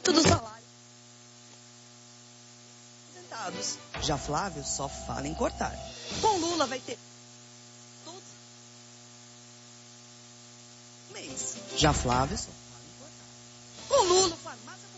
do salário. Aposentados. Já Flávio só fala em cortar. Com Lula vai ter todo mês. Já Flávio só fala em cortar. Com Lula, farmácia